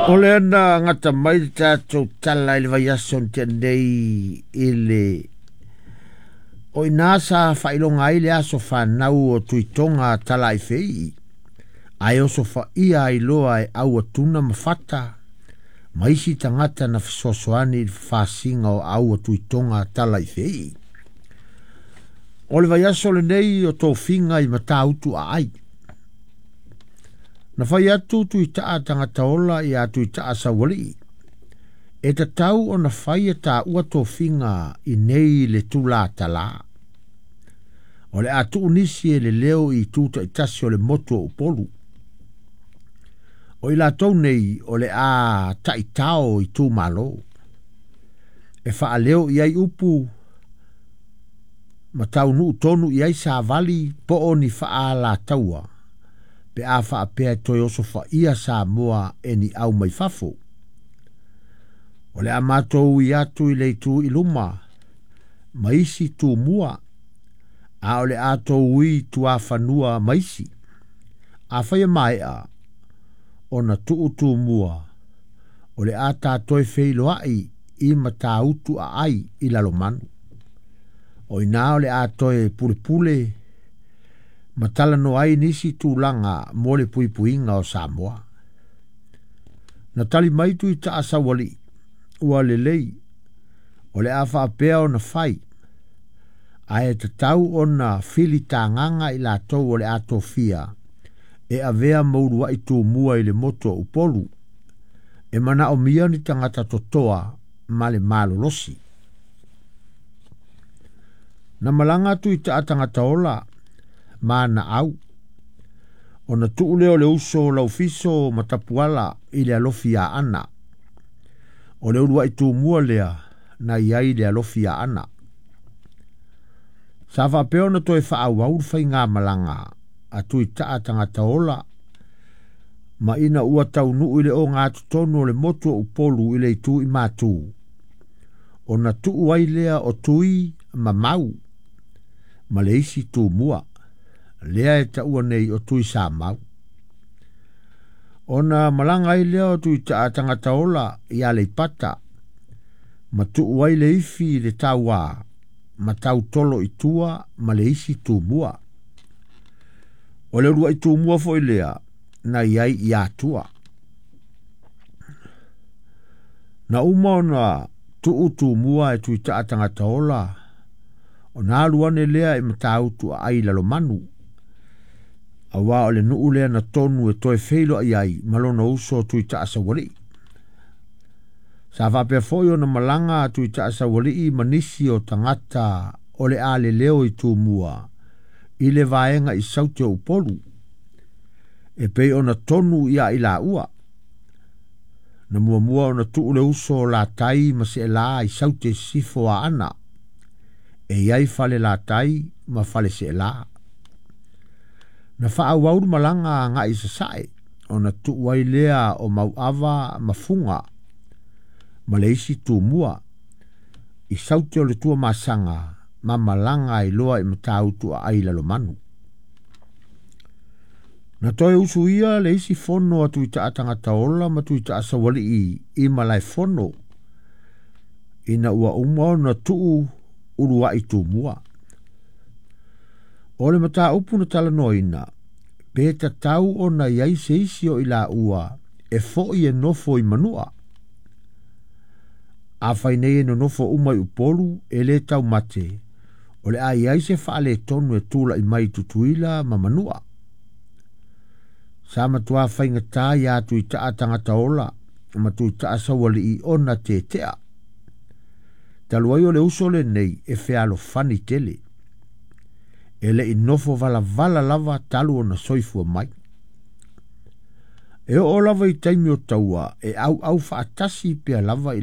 O le ana ngata mai tātou tala i le vai aso te nei i le o i nasa whailonga i le aso whanau o tuitonga tala i whei. Ai oso whaia i loa e au atuna mawhata. Maisi tangata na fisosoani i whasinga o au tuitonga tala i whei. O le vai aso le nei o tō whinga i matautu a ai. Na whai atu tu i taa tangata ola i atu i taa sawali. E ta tau o na whai ta ua tō whinga i nei le tula tala. O le atu unisi e le leo i tuta i tasi o le moto o polu. O i la tau nei o le a ta i tao i tū malo. E wha leo i ai upu ma tau nuu tonu i ai sa vali po o ni wha la taua. Pe a wha apea toi oso wha ia sa mua e ni au mai fafo. O le amatou i atu i leitu i luma. Maisi tu mua. A o le atou i tu a whanua maisi. A whaia mai a. O na tuu tu mua. O le a tātoi wheilo ai i mata utu a ai i lalomanu. O i nā o le a toi pule pule. Matala no ai nisi tūlanga mo le pui puinga o Samoa. Na tali maitu i ta asawali. Ua le lei. O le awha apea o na whai. A e ta tau o na fili tānganga i la tau o le ato fia. E avea maurua i tū mua i le moto upolu. E mana o mia ni tangata totoa ma le malo losi. Na malanga tu i ta tangata ola. Mana au. O na tuu leo le uso lau fiso matapuala i le alofia ana. O le urua i tū mua lea na iai le alofia ana. Sa whapeo na toi wha au aurwhai ngā malanga a tui taa tangata ola. Ma ina ua tau nuu i le o ngā tutono le motu o upolu i le tu i mātū. O na tuu ai lea o tui ma mau. Ma le isi tū mua. Lea e ta ua nei o tui sa mau. O na malanga i lea o tui taa tangata ola i a le pata. Ma tuu ai le ifi le taua. Ma tau tolo i tua ma le isi tū mua. O le rua i tū mua fo i lea na iai i atua. Na uma o na tuu tū mua e tui taa tangata ola. O na aluane lea e matautu a ai lalo manu. A wā o le nuu lea na tonu e toi feilo ai ai malona uso tui ta asawali. Sa whapea foi o na malanga tui ta asawali i manisi o tangata o le a le leo i tū mua. I le vaenga i saute o upolu. E pei o na tonu ia i la ua. Na mua o na tuu le uso la tai ma se la i saute sifo a ana. E iai fale la tai ma fale se la. Na wha au malanga ngā i sasae, o na tuwai lea o mau awa mafunga, ma le isi tū mua, i sauti o le tua masanga, ma malanga i loa i matautu a ai lalo manu. Na toi usu ia le isi fono atu i ta atangata ola, ma tu i ta asawali i malai fono, ina ua umao na tuu urua i tū mua. O le mata upu na tala noina, pe ta tau o na iai seisi o ila ua, e fo i e nofo i manua. A whainei e no nofo umai upolu, e le tau mate, o le a iai se whaale tonu e tūla i mai tutuila ma manua. Sa matua whainga tā i atu i taa tangata ola, ma tu i taa sawali i ona te tea. Taluai o le uso le nei e fealo fani tele. Ele i nofo vala lava talu o na soifua mai. E o lava i taimi o taua e au whaatasi pia lava i